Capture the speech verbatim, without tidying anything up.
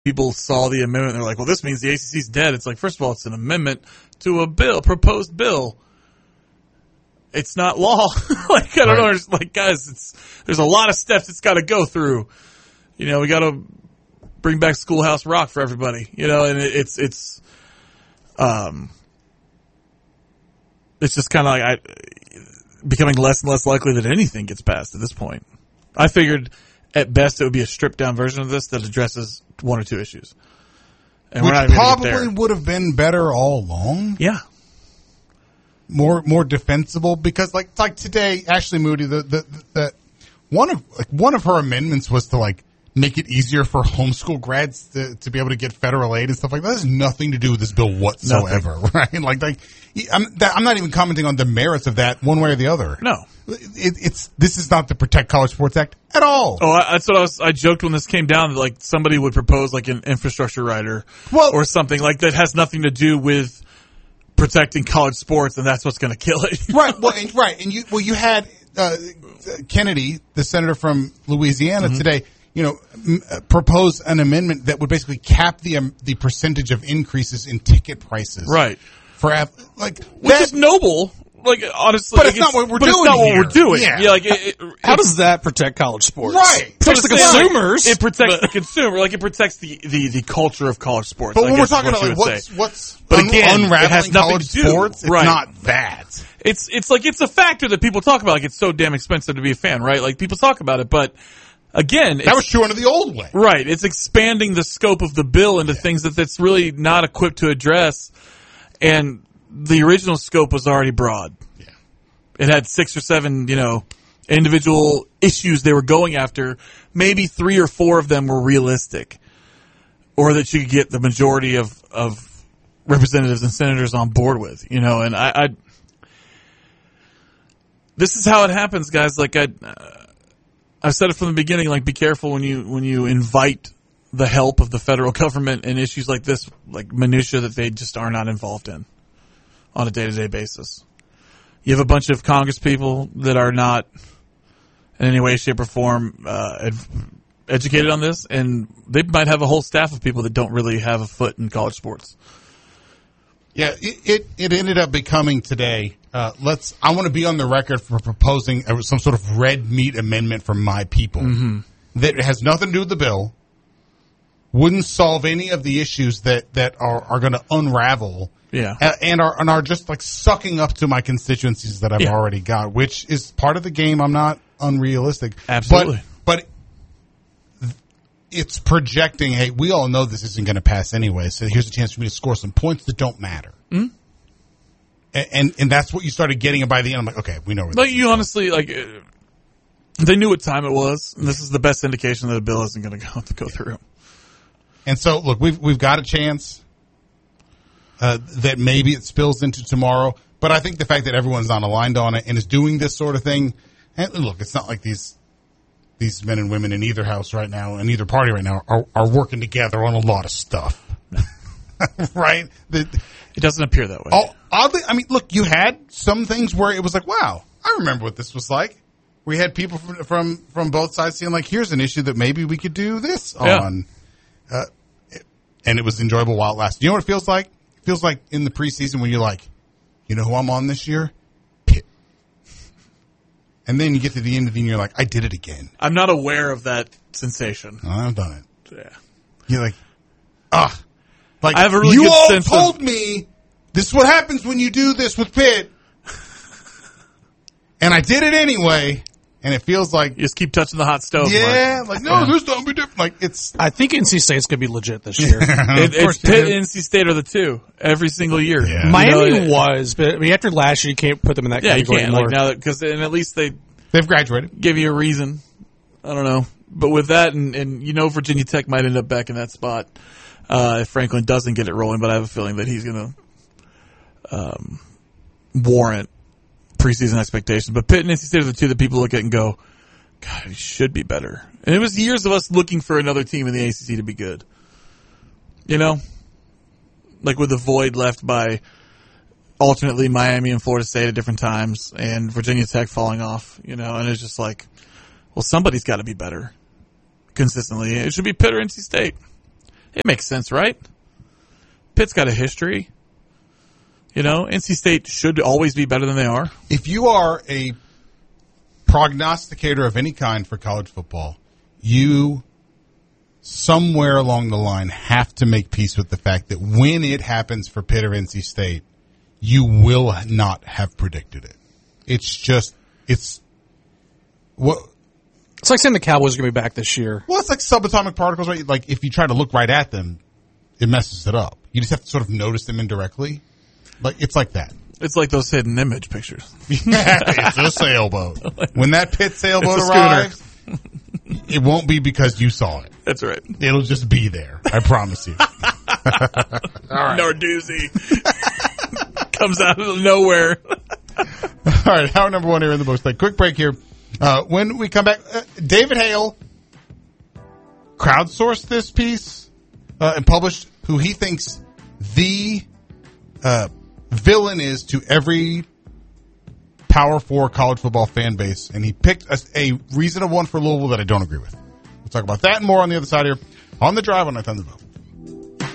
people saw the amendment, they're like, well, this means the A C C's dead. It's like, first of all, it's an amendment to a bill, proposed bill. It's not law. like, I don't right. know. It's like, guys, it's, there's a lot of steps it's got to go through. You know, we got to bring back Schoolhouse Rock for everybody, you know, and it, it's, it's, um, it's just kind of like I, becoming less and less likely that anything gets passed at this point. I figured at best it would be a stripped down version of this that addresses one or two issues. And Which we're not even probably get there. would have been better all along. Yeah. More, more defensible because like, like today, Ashley Moody, the, the, the, one of, like one of her amendments was to like make it easier for homeschool grads to, to be able to get federal aid and stuff like that. That has nothing to do with this bill whatsoever, nothing. Right? Like, like, I'm, that, I'm not even commenting on the merits of that one way or the other. No. It, it's, this is not the Protect College Sports Act at all. Oh, I, that's what I was, I joked when this came down that like somebody would propose like an infrastructure rider well, or something like that has nothing to do with protecting college sports, and that's what's going to kill it. Right. Well, and, right. And you, well, you had, uh, Kennedy, the senator from Louisiana mm-hmm. today, you know, m- propose an amendment that would basically cap the, um, the percentage of increases in ticket prices. Right. For, like, which that, is noble. Like, honestly, but it's not what we're but doing. It's not here. what we're doing. Yeah. yeah like, it, it, how does that protect college sports? Right. Protects the consumers. It protects the consumer. Like, it protects the, the, the culture of college sports. But I when we're talking what about like, what's say. what's but un- again, unraveling it has nothing college to do. sports, it's right. not that. It's it's like it's a factor that people talk about. Like, it's so damn expensive to be a fan, right? Like, people talk about it, but again, that was true under the old way. Right. It's expanding the scope of the bill into yeah. things that that's really not equipped to address, and the original scope was already broad. Yeah. It had six or seven, you know, individual issues they were going after. Maybe three or four of them were realistic, or that you could get the majority of, of representatives and senators on board with, you know, and I, I this is how it happens, guys. Like I, uh, I've said it from the beginning, like be careful when you, when you invite the help of the federal government in issues like this, like minutia that they just are not involved in on a day-to-day basis. You have a bunch of Congress people that are not in any way, shape, or form uh, ed- educated on this, and they might have a whole staff of people that don't really have a foot in college sports. Yeah, it it, it ended up becoming today. Uh, let's. I want to be on the record for proposing uh, some sort of red meat amendment for my people mm-hmm. that has nothing to do with the bill. Wouldn't solve any of the issues that, that are, are going to unravel. Yeah. And are and are just like sucking up to my constituencies that I've yeah. already got, which is part of the game. I'm not unrealistic. Absolutely. But, but it's projecting, hey, we all know this isn't going to pass anyway, so here's a chance for me to score some points that don't matter. Mm-hmm. And, and and that's what you started getting, and by the end, I'm like, okay, we know where Like, this you is honestly, like, uh, they knew what time it was, and this is the best indication that a bill isn't going to go go through. And so, look, we've we've got a chance. Uh, that maybe it spills into tomorrow. But I think the fact that everyone's not aligned on it and is doing this sort of thing, and look, it's not like these these men and women in either house right now, in either party right now, are, are working together on a lot of stuff. Right? The, it doesn't appear that way. Oh, oddly, I mean, look, you had some things where it was like, wow, I remember what this was like. We had people from from, from both sides saying, like, here's an issue that maybe we could do this yeah. on. Uh, and it was enjoyable while it lasted. You know what it feels like? It feels like in the preseason when you're like, you know who I'm on this year? Pitt. And then you get to the end of the year, you're like, I did it again. I'm not aware of that sensation. Oh, I've done it. Yeah. You're like, ah. Like, I have a really you good all sense told of- me this is what happens when you do this with Pitt. And I did it anyway. And it feels like, you just keep touching the hot stove. yeah, Mark. like, no, yeah. this don't be different. Like, it's, I think N C State's going to be legit this year. it, it's Pitt and N C State are the two every single year. Yeah. Miami You know, it- was, but I mean, after last year, you can't put them in that Yeah, you category can't. anymore. Like, now that, because and at least they they've graduated. give you a reason. I don't know. But with that, and, and you know, Virginia Tech might end up back in that spot uh, if Franklin doesn't get it rolling, but I have a feeling that he's going to um, warrant preseason expectations. But Pitt and N C State are the two that people look at and go, God, it should be better. And it was years of us looking for another team in the A C C to be good. You know? Like with the void left by alternately Miami and Florida State at different times and Virginia Tech falling off, you know, and it's just like, well, somebody's got to be better consistently. It should be Pitt or N C State. It makes sense, right? Pitt's got a history. You know, N C State should always be better than they are. If you are a prognosticator of any kind for college football, you somewhere along the line have to make peace with the fact that when it happens for Pitt or N C State, you will not have predicted it. It's just, it's what. It's like saying the Cowboys are going to be back this year. Well, it's like subatomic particles, right? Like if you try to look right at them, it messes it up. You just have to sort of notice them indirectly. Like it's like that. It's like those hidden image pictures. It's a sailboat. When that Pitt sailboat It's a arrives, it won't be because you saw it. That's right. It'll just be there. I promise you. Right. Narduzzi comes out of nowhere. All right, hour number one here in the Bush Play. Quick break here. Uh, when we come back, uh, David Hale crowdsourced this piece uh, and published who he thinks the uh, villain is to every Power Four college football fan base, and he picked a, a reasonable one for Louisville that I don't agree with. We'll talk about that and more on the other side here on The Drive on Ninth on the Vote.